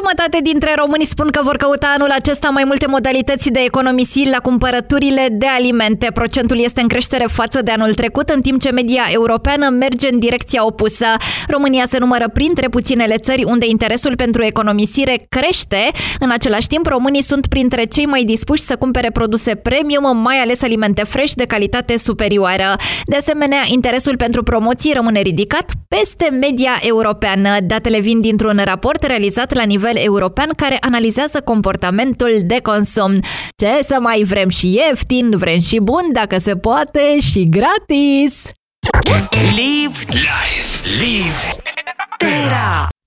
Jumătate dintre români spun că vor căuta anul acesta mai multe modalități de economisiri la cumpărăturile de alimente. Procentul este în creștere față de anul trecut, în timp ce media europeană merge în direcția opusă. România se numără printre puținele țări unde interesul pentru economisire crește. În același timp, românii sunt printre cei mai dispuși să cumpere produse premium, mai ales alimente fresh de calitate superioară. De asemenea, interesul pentru promoții rămâne ridicat peste media europeană. Datele vin dintr-un raport realizat la nivel european care analizează comportamentul de consum. Ce să mai vrem și ieftin, vrem și bun, dacă se poate, și gratis! Live, Terra!